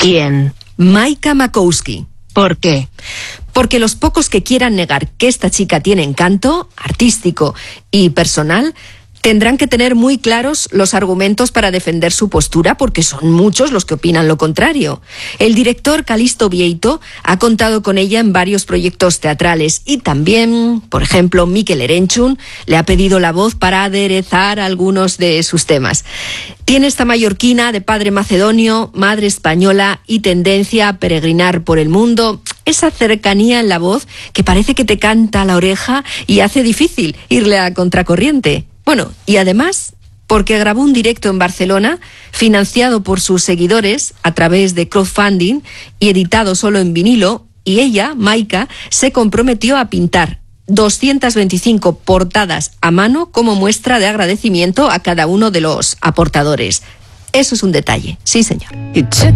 ¿Quién? Maika Makowski. ¿Por qué? Porque los pocos que quieran negar que esta chica tiene encanto artístico y personal tendrán que tener muy claros los argumentos para defender su postura, porque son muchos los que opinan lo contrario. El director Calixto Vieito ha contado con ella en varios proyectos teatrales y también, por ejemplo, Mikel Erenchun le ha pedido la voz para aderezar algunos de sus temas. Tiene esta mallorquina de padre macedonio, madre española y tendencia a peregrinar por el mundo, esa cercanía en la voz que parece que te canta a la oreja y hace difícil irle a contracorriente. Bueno, y además, porque grabó un directo en Barcelona, financiado por sus seguidores a través de crowdfunding y editado solo en vinilo, y ella, Maika, se comprometió a pintar 225 portadas a mano como muestra de agradecimiento a cada uno de los aportadores. Eso es un detalle, sí señor.